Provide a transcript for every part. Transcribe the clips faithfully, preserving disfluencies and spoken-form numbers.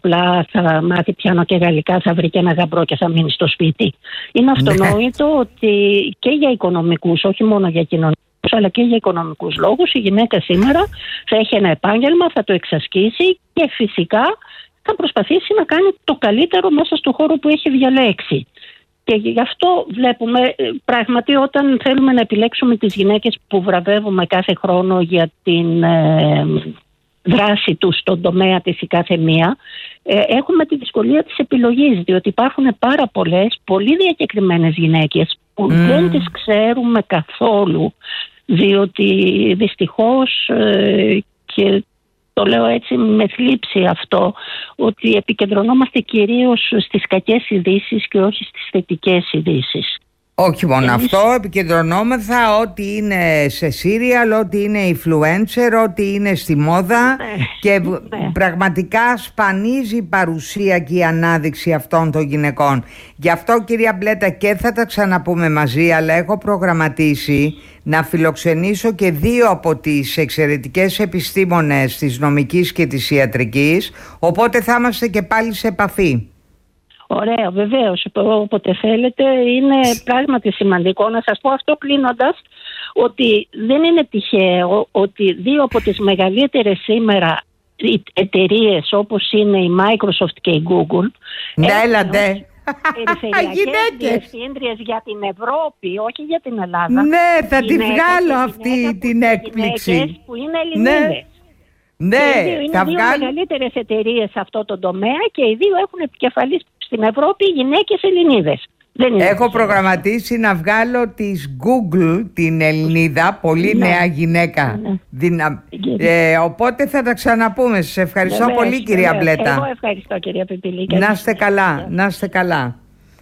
απλά θα μάθει πιάνο και γαλλικά, θα βρει και ένα γαμπρό και θα μείνει στο σπίτι. Είναι αυτονόητο ότι και για οικονομικούς, όχι μόνο για κοινωνικούς, αλλά και για οικονομικούς λόγους, η γυναίκα σήμερα θα έχει ένα επάγγελμα, θα το εξασκήσει και φυσικά θα προσπαθήσει να κάνει το καλύτερο μέσα στο χώρο που έχει διαλέξει. Και γι' αυτό βλέπουμε πράγματι, όταν θέλουμε να επιλέξουμε τις γυναίκες που βραβεύουμε κάθε χρόνο για την ε, δράση τους στον τομέα της η κάθε μία, ε, έχουμε τη δυσκολία της επιλογής, διότι υπάρχουν πάρα πολλές, πολύ διακεκριμένες γυναίκες που mm. δεν τις ξέρουμε καθόλου, διότι δυστυχώς ε, και το λέω έτσι με θλίψη αυτό, ότι επικεντρωνόμαστε κυρίως στις κακές ειδήσεις και όχι στις θετικές ειδήσεις. Όχι μόνο Εμείς... αυτό, επικεντρωνόμεθα ότι είναι σε serial, ότι είναι influencer, ότι είναι στη μόδα ναι, και ναι. πραγματικά σπανίζει η παρουσία και η ανάδειξη αυτών των γυναικών. Γι' αυτό, κυρία Μπλέτα, και θα τα ξαναπούμε μαζί, αλλά έχω προγραμματίσει να φιλοξενήσω και δύο από τις εξαιρετικές επιστήμονες της νομικής και της ιατρικής, οπότε θα είμαστε και πάλι σε επαφή. Ωραία, βεβαίως, όποτε θέλετε. Είναι πράγματι σημαντικό να σας πω αυτό κλείνοντας, ότι δεν είναι τυχαίο ότι δύο από τις μεγαλύτερες σήμερα εταιρείες όπως είναι η Microsoft και η Google ναι, έλατε περιφερειακές διευθύντριες για την Ευρώπη, όχι για την Ελλάδα. Ναι, θα τη βγάλω αυτή την έκπληξη. Που είναι Ελληνίδες. Ναι, και οι δύο είναι θα δύο βγάλω... μεγαλύτερες εταιρείες σε αυτό το τομέα και οι δύο έχουν επικεφαλής στην Ευρώπη γυναίκες Ελληνίδες. Δεν είναι Έχω προγραμματίσει να βγάλω της Google την Ελληνίδα, πολύ ναι. νέα γυναίκα. Ναι. Δυνα... Ε, οπότε θα τα ξαναπούμε. Σας ευχαριστώ βεβαίως, πολύ κυρία βεβαίως. Μπλέτα. Εγώ ευχαριστώ κυρία Πιπιλή. Να είστε καλά, να είστε καλά.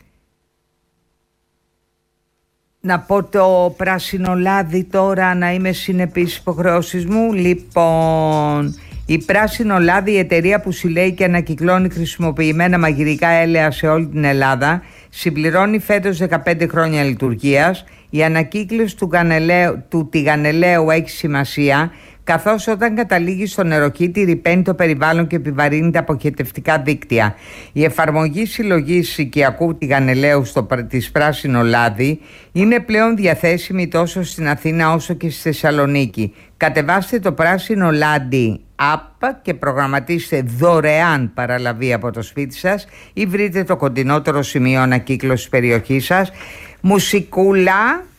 Να πω το πράσινο λάδι τώρα, να είμαι συνεπής στις υποχρεώσεις μου. Λοιπόν, η Πράσινο Λάδι, η εταιρεία που συλλέγει και ανακυκλώνει χρησιμοποιημένα μαγειρικά έλαια σε όλη την Ελλάδα, συμπληρώνει φέτος δεκαπέντε χρόνια λειτουργίας. Η ανακύκλωση του, γανελαίου, του τηγανελαίου έχει σημασία, καθώς όταν καταλήγει στο νεροκύτη ρυπαίνει το περιβάλλον και επιβαρύνει τα αποχετευτικά δίκτυα. Η εφαρμογή συλλογής οικιακού τηγανελαίου στο, της Πράσινο Λάδι είναι πλέον διαθέσιμη τόσο στην Αθήνα όσο και στη Θεσσαλονίκη. Κατεβάστε το Πράσινο Λάδι app και προγραμματίστε δωρεάν παραλαβή από το σπίτι σας ή βρείτε το κοντινότερο σημείο ανακύκλωσης περιοχής σας. Μουσικούλα